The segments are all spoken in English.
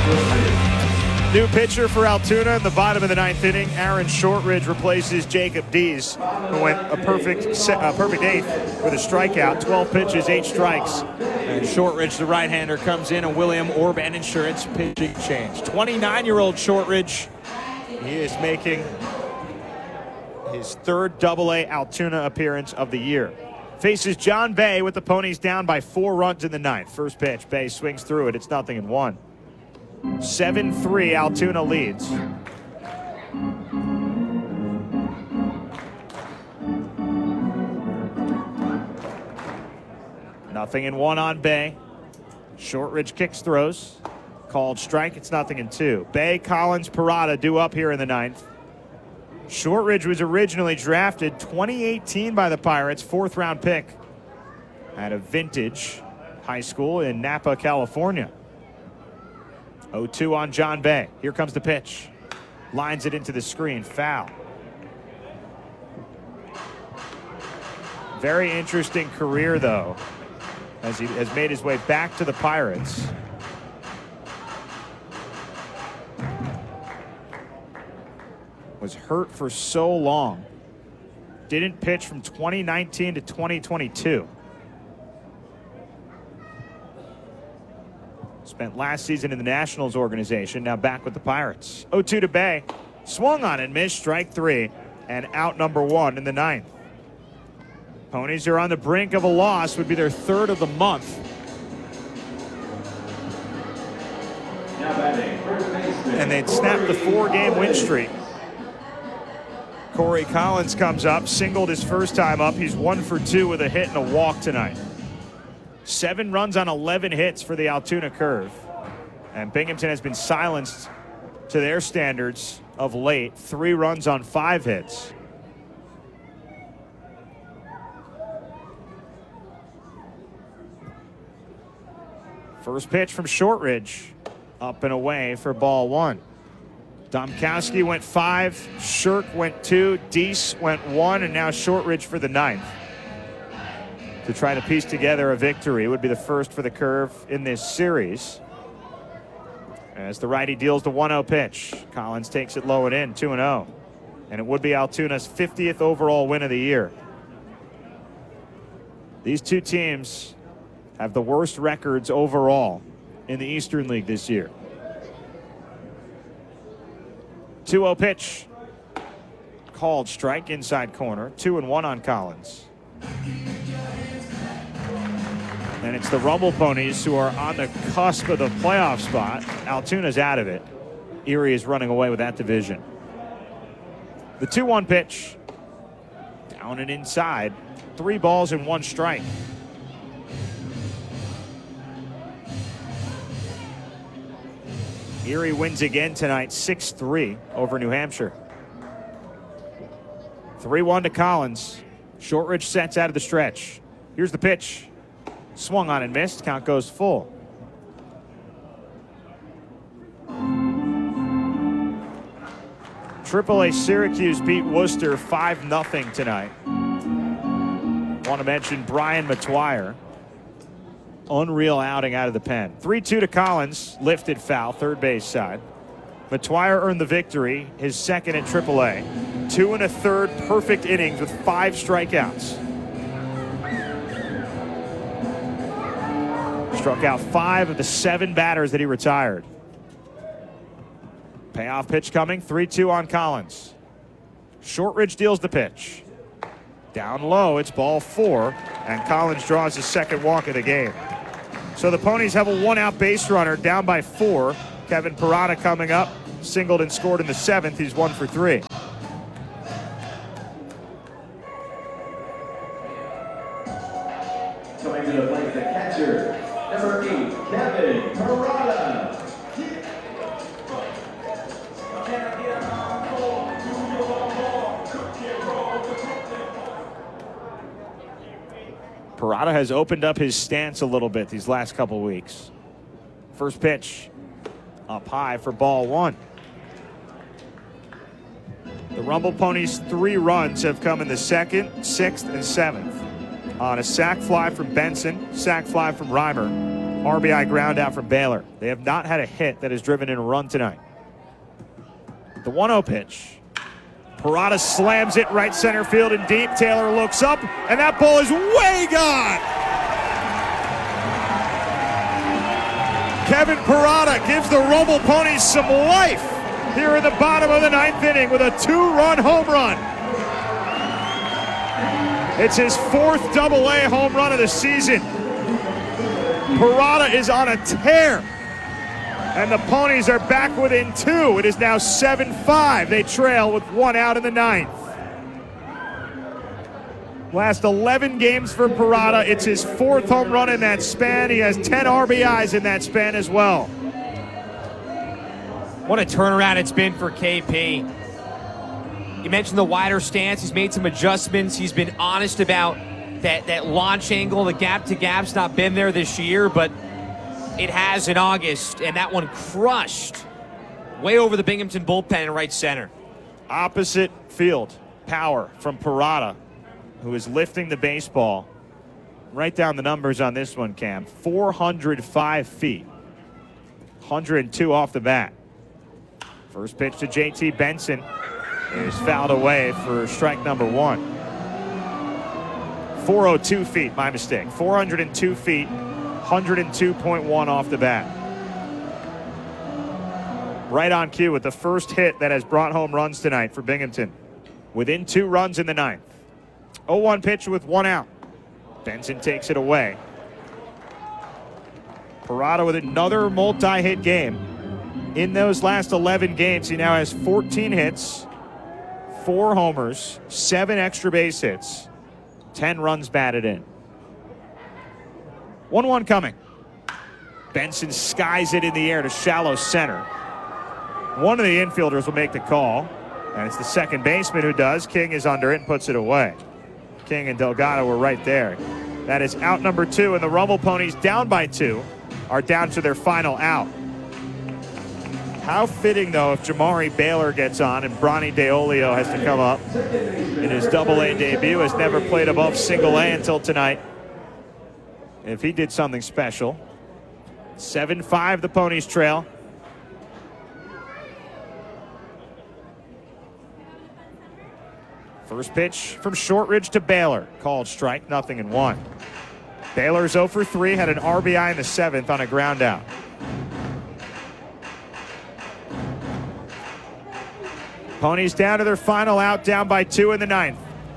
New pitcher for Altoona in the bottom of the ninth inning. Aaron Shortridge replaces Jacob Dees, who went a perfect eighth with a strikeout. 12 pitches, 8 strikes. And Shortridge, the right-hander, comes in, and William Orban Insurance pitching change. 29-year-old Shortridge. He is making his third Double-A Altoona appearance of the year. Faces John Bay with the Ponies down by 4 runs in the ninth. First pitch, Bay swings through it. It's 0-1. 7-3, Altoona leads. Nothing in 1 on Bay. Shortridge kicks, throws. Called strike. It's 0-2. Bay, Collins, Parada due up here in the ninth. Shortridge was originally drafted 2018 by the Pirates, 4th-round pick at a vintage high school in Napa, California. 0-2 on John Bay. Here comes the pitch. Lines it into the screen. Foul. Very interesting career, though, as he has made his way back to the Pirates. Was hurt for so long. Didn't pitch from 2019 to 2022. Spent last season in the Nationals organization, now back with the Pirates. 0-2 to Bay. Swung on and missed, strike 3, and out number 1 in the ninth. Ponies are on the brink of a loss, would be their 3rd of the month. And they'd snapped the 4-game win streak. Corey Collins comes up, singled his first time up. He's 1 for 2 with a hit and a walk tonight. 7 runs on 11 hits for the Altoona Curve. And Binghamton has been silenced to their standards of late. 3 runs on 5 hits. First pitch from Shortridge. Up and away for ball 1. Domkowski went 5. Shirk went 2. Dees went 1. And now Shortridge for the 9th. To try to piece together a victory. It would be the first for the Curve in this series. As the righty deals the 1-0 pitch. Collins takes it low and in, 2-0. And it would be Altoona's 50th overall win of the year. These two teams have the worst records overall in the Eastern League this year. 2-0 pitch. Called strike, inside corner. 2-1 on Collins. And it's the Rumble Ponies who are on the cusp of the playoff spot. Altoona's out of it. Erie is running away with that division. The 2-1 pitch. Down and inside. 3 balls and 1 strike. Erie wins again tonight, 6-3 over New Hampshire. 3-1 to Collins. Shortridge sets out of the stretch. Here's the pitch. Swung on and missed. Count goes full. AAA Syracuse beat Worcester 5-0 tonight. Want to mention Brian Matuire. Unreal outing out of the pen. 3-2 to Collins. Lifted foul, third base side. Matuire earned the victory, his 2nd at AAA. 2 1/3 perfect innings with 5 strikeouts. Struck out 5 of the 7 batters that he retired. Payoff pitch coming, 3-2 on Collins. Shortridge deals the pitch. Down low, it's ball 4, and Collins draws his 2nd walk of the game. So the Ponies have a 1-out base runner, down by 4. Kevin Parada coming up, singled and scored in the 7th. He's 1 for 3. Coming to the plate, the catcher, number 8, Kevin Parada. Parada has opened up his stance a little bit these last couple weeks. First pitch up high for ball 1. The Rumble Ponies' 3 runs have come in the 2nd, 6th, and 7th. On a sac fly from Benson, sac fly from Reimer, RBI ground out from Baylor. They have not had a hit that has driven in a run tonight. The 1-0 pitch. Parada slams it right center field and deep. Taylor looks up, and that ball is way gone. Kevin Parada gives the Rumble Ponies some life here in the bottom of the 9th inning with a 2-run home run. It's his 4th Double-A home run of the season. Parada is on a tear, and the Ponies are back within 2. It is now 7-5. They trail with 1 out in the 9th. Last 11 games for Parada. It's his 4th home run in that span. He has 10 RBIs in that span as well. What a turnaround it's been for KP. You mentioned the wider stance. He's made some adjustments. He's been honest about that launch angle. The gap-to-gap's not been there this year, but it has in August, and that one crushed way over the Binghamton bullpen in right center. Opposite field power from Parada, who is lifting the baseball. Write down the numbers on this one, Cam. 405 feet. 102 off the bat. First pitch to JT Benson is fouled away for strike number 1. 402 feet, my mistake. 402 feet, 102.1 off the bat. Right on cue with the first hit that has brought home runs tonight for Binghamton. Within 2 runs in the 9th. 0-1 pitch with 1 out. Benson takes it away. Parada with another multi-hit game. In those last 11 games, he now has 14 hits, 4 homers, 7 extra base hits, 10 runs batted in. 1-1 coming. Benson skies it in the air to shallow center. One of the infielders will make the call, and it's the second baseman who does. King is under it and puts it away. King and Delgado were right there. That is out number 2, and the Rumble Ponies, down by 2, are down to their final out. How fitting, though, if Jamari Baylor gets on and Bronny DeOlio has to come up in his Double-A debut, has never played above Single-A until tonight. If he did something special. 7-5, the Ponies trail. First pitch from Shortridge to Baylor. Called strike, 0-1. Baylor's 0 for 3, had an RBI in the 7th on a ground out. Ponies down to their final out, down by 2 in the 9th.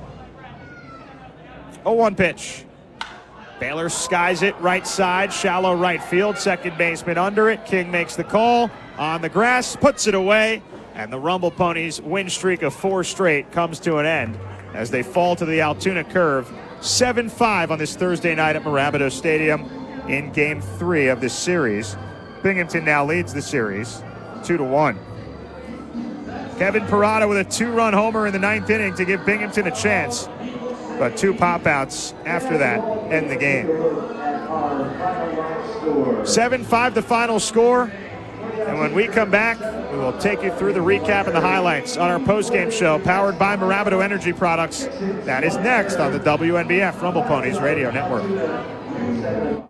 0-1 pitch. Baylor skies it right side, shallow right field. Second baseman under it. King makes the call on the grass, puts it away, and the Rumble Ponies' win streak of 4 straight comes to an end as they fall to the Altoona curve. 7-5 on this Thursday night at Mirabito Stadium in Game 3 of this series. Binghamton now leads the series 2-1. Kevin Parada with a 2-run homer in the 9th inning to give Binghamton a chance. But 2 pop-outs after that end the game. 7-5 the final score. And when we come back, we will take you through the recap and the highlights on our post-game show powered by Mirabito Energy Products. That is next on the WNBF Rumble Ponies Radio Network.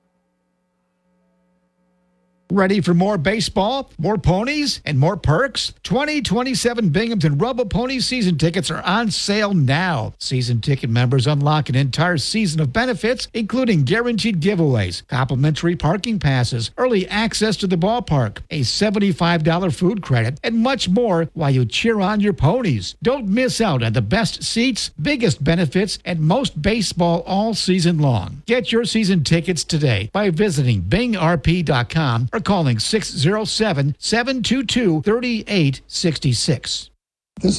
Ready for more baseball, more ponies, and more perks? 2027 Binghamton Rumble Ponies season tickets are on sale now. Season ticket members unlock an entire season of benefits, including guaranteed giveaways, complimentary parking passes, early access to the ballpark, a $75 food credit, and much more while you cheer on your ponies. Don't miss out on the best seats, biggest benefits, and most baseball all season long. Get your season tickets today by visiting bingrp.com or calling 607-722-3866.